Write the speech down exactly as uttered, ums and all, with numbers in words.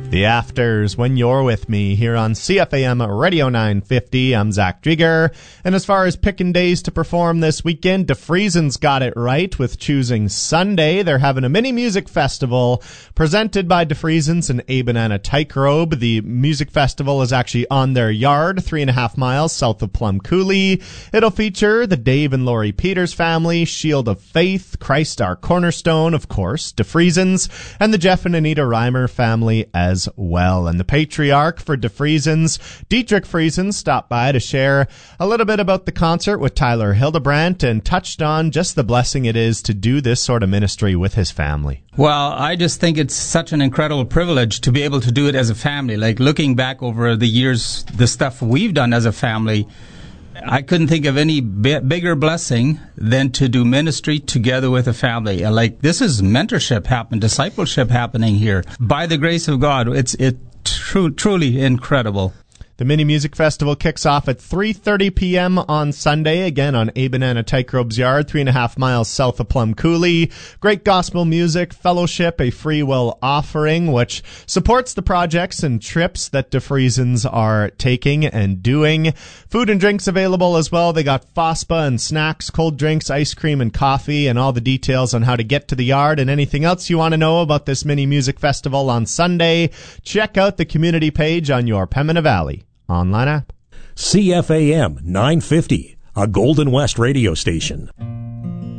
The Afters, When You're With Me, here on C F A M Radio nine fifty. I'm Zach Drieger. And as far as picking days to perform this weekend, DeFriesen's got it right with choosing Sunday. They're having a mini music festival presented by DeFriesen's and Abenana Tykerobe. The music festival is actually on their yard, three and a half miles south of Plum Coulee. It'll feature the Dave and Lori Peters family, Shield of Faith, Christ Our Cornerstone, of course, DeFriesen's, and the Jeff and Anita Reimer family as well. And the patriarch for DeFriesen's, Dietrich Friesen, stopped by to share a little bit about the concert with Tyler Hildebrandt and touched on just the blessing it is to do this sort of ministry with his family. Well, I just think it's such an incredible privilege to be able to do it as a family. Like, looking back over the years, the stuff we've done as a family, I couldn't think of any b- bigger blessing than to do ministry together with a family. Like, this is mentorship happening, discipleship happening here. By the grace of God, it's it tru- truly incredible. The Mini Music Festival kicks off at three thirty p.m. on Sunday, again on Abenana Tykerobe's yard, three and a half miles south of Plum Coulee. Great gospel music, fellowship, a free will offering, which supports the projects and trips that DeFriesen's are taking and doing. Food and drinks available as well. They got FOSPA and snacks, cold drinks, ice cream, and coffee, and all the details on how to get to the yard and anything else you want to know about this Mini Music Festival on Sunday. Check out the community page on your Pembina Valley online app. C F A M nine fifty, a Golden West radio station.